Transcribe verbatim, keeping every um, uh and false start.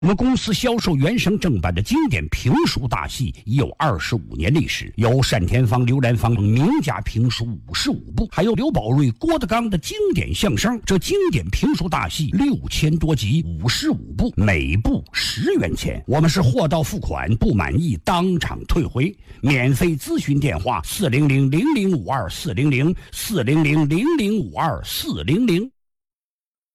我们公司销售原声正版的经典评书大戏已有二十五年历史，有单田芳、刘兰芳名家评书五十五部，还有刘宝瑞、郭德纲的经典相声。这经典评书大戏六千多集，五十五部，每部十元钱。我们是货到付款，不满意当场退回。免费咨询电话：四零零零零五二四零零四零零零零五二四零零。